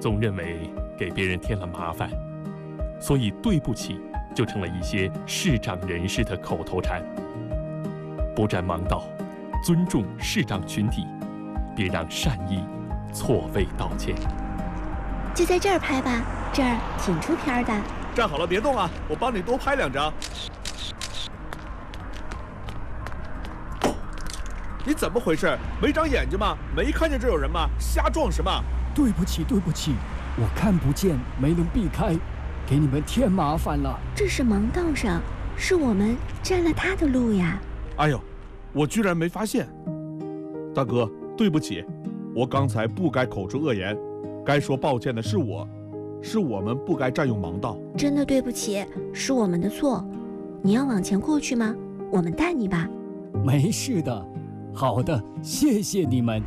总认为给别人添了麻烦，所以对不起就成了一些视障人士的口头禅。不占盲道，尊重视障群体，别让善意错位道歉。 就在这儿拍吧，这儿挺出片的。 站好了，别动啊，我帮你多拍2张。你怎么回事？没长眼睛吗？没看见这有人吗？瞎撞什么？ 对不起，对不起，我看不见，没能避开，给你们添麻烦了。 这是盲道上，是我们占了他的路呀。 哎呦，我居然没发现。大哥，对不起，我刚才不该口出恶言，该说抱歉的是我，是我们不该占用盲道。 真的对不起，是我们的错。你要往前过去吗？我们带你吧。 没事的。好的，谢谢你们。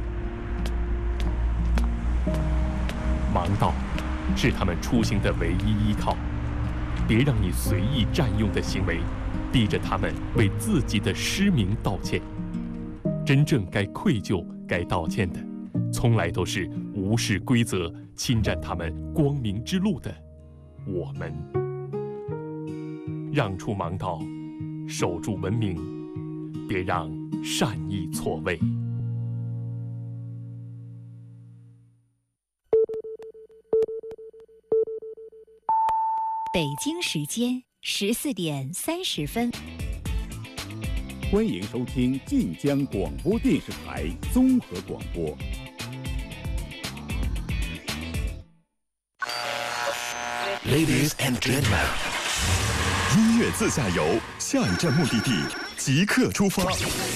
盲道是他们出行的唯一依靠，别让你随意占用的行为逼着他们为自己的失明道歉。真正该愧疚、该道歉的，从来都是无视规则、侵占他们光明之路的我们。让出盲道，守住文明，别让善意错位。 北京时间14点30分。 欢迎收听晋江广播电视台综合广播。 Ladies and gentlemen， 音乐自驾游，下一站目的地即刻出发。